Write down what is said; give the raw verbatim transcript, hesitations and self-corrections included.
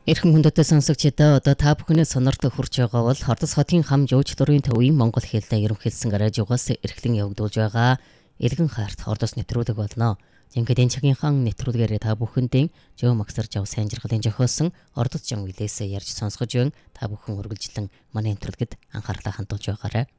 Эрхэм хүндэтэй сонсогчдоо одоо та бүхнээ сонортой хүрч байгаа бол Хордос хотын хам жууч дурын төвийн Монгол хэлтэй ерөнхийлсөн радиогоос эрхлэн явагдуулж байгаа Илгэн хайрт Хордос нэвтрүүлэг болно. Ингээд энэ цагийнхаа нэвтрүүлгээр та бүхэндээ Жоо Максар Жав сайн жаргалын жохоосон Ордос Жан үлээсээ ярьж сонсгож байна. Та бүхэн үргэлжлэн манай нэвтрүүлэгт анхаарлаа хандуулж байгаарай.